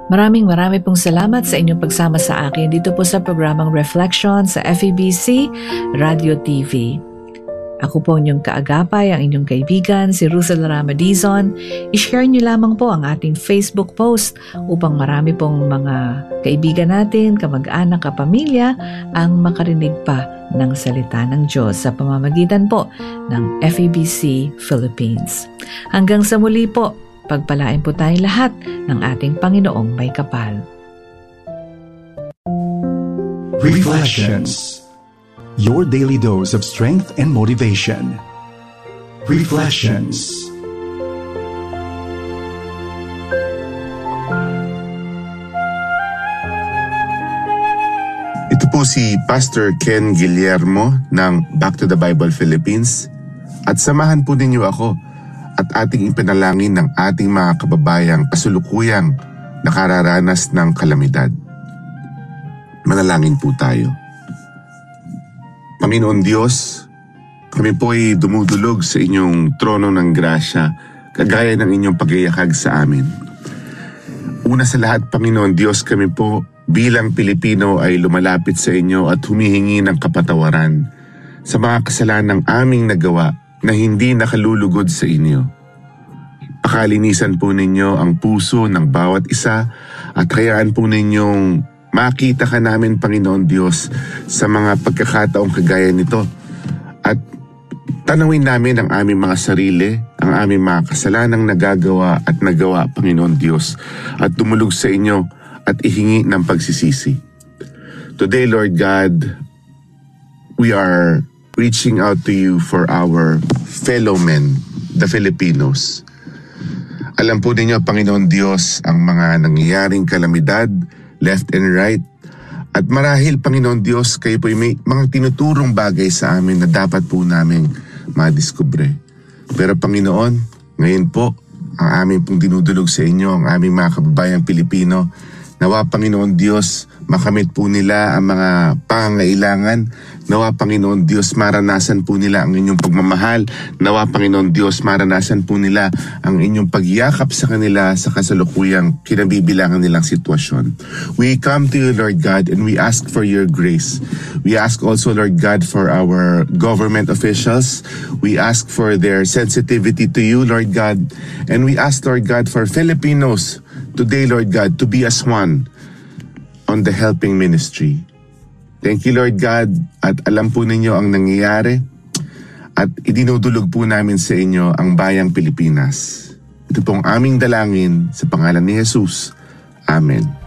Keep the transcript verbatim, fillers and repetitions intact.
Maraming marami pong salamat sa inyong pagsama sa akin dito po sa programang Reflection sa F E B C Radio T V. Ako po inyong kaagapay, ang inyong kaibigan, si Russell Ramadizon. I-share niyo lamang po ang ating Facebook post upang marami pong mga kaibigan natin, kamag-anak, kapamilya ang makarinig pa ng salita ng Diyos sa pamamagitan po ng F E B C Philippines. Hanggang sa muli po, pagpalain po tayong lahat ng ating Panginoong may kapal. Reflections. Your daily dose of strength and motivation. Reflections. Ito po si Pastor Ken Guillermo ng Back to the Bible Philippines, at samahan po ninyo ako at ating ipinalangin ng ating mga kababayang kasulukuyang nakararanas ng kalamidad. Manalangin po tayo. Panginoon Diyos, kami po ay dumudulog sa inyong trono ng grasya, kagaya ng inyong pag-iakag sa amin. Una sa lahat, Panginoon Diyos, kami po bilang Pilipino ay lumalapit sa inyo at humihingi ng kapatawaran sa mga kasalanang aming nagawa na hindi nakalulugod sa inyo. Pakalinisan po ninyo ang puso ng bawat isa at hayaan po ninyong makita ka namin, Panginoon Diyos, sa mga pagkakataong kagaya nito. At tanawin namin ang aming mga sarili, ang aming mga kasalanang nagagawa at nagawa, Panginoon Diyos, at tumulog sa inyo at ihingi ng pagsisisi. Today, Lord God, we are reaching out to you for our fellow men, the Filipinos. Alam po ninyo, Panginoon Diyos, ang mga nangyayaring kalamidad, left and right. At marahil, Panginoon Diyos, kayo po may mga tinuturong bagay sa amin na dapat po namin madiskubre. Pero Panginoon, ngayon po, ang aming pong dinudulog sa inyo, ang aming mga kababayang Pilipino, nawa, Panginoon Diyos, makamit po nila ang mga pangangailangan. Nawa, Panginoon Diyos, maranasan po nila ang inyong pagmamahal. Nawa, Panginoon Diyos, maranasan po nila ang inyong pagyakap sa kanila sa kasalukuyang kinabibilangan nilang sitwasyon. We come to you, Lord God, and we ask for your grace. We ask also, Lord God, for our government officials. We ask for their sensitivity to you, Lord God. And we ask, Lord God, for Filipinos today, Lord God, to be as one on the helping ministry. Thank you, Lord God, at alam po ninyo ang nangyayari at idinudulog po namin sa inyo ang bayang Pilipinas. Ito pong aming dalangin sa pangalan ni Jesus. Amen.